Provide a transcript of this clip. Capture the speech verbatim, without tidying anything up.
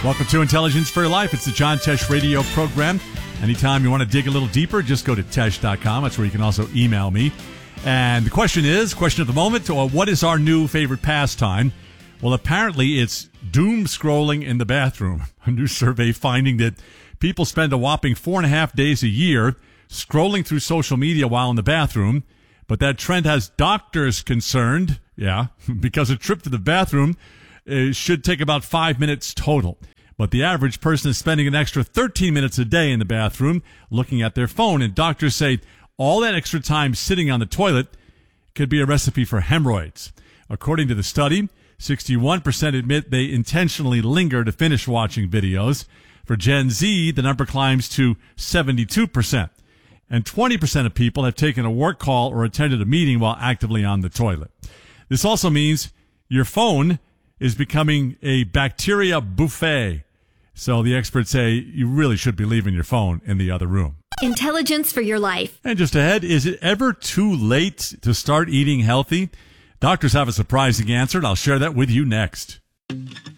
Welcome to Intelligence for Your Life. It's the John Tesh radio program. Anytime you want to dig a little deeper, just go to tesh dot com. That's where you can also email me. And the question is, question of the moment, or what is our new favorite pastime? Well, apparently it's doom scrolling in the bathroom. A new survey finding that people spend a whopping four and a half days a year scrolling through social media while in the bathroom. But that trend has doctors concerned, yeah, because a trip to the bathroom uh, should take about five minutes total. But the average person is spending an extra thirteen minutes a day in the bathroom looking at their phone. And doctors say all that extra time sitting on the toilet could be a recipe for hemorrhoids. According to the study, sixty-one percent admit they intentionally linger to finish watching videos. For Gen Z, the number climbs to seventy-two percent. And twenty percent of people have taken a work call or attended a meeting while actively on the toilet. This also means your phone is becoming a bacteria buffet. So the experts say you really should be leaving your phone in the other room. Intelligence for Your Life. And just ahead, is it ever too late to start eating healthy? Doctors have a surprising answer, and I'll share that with you next.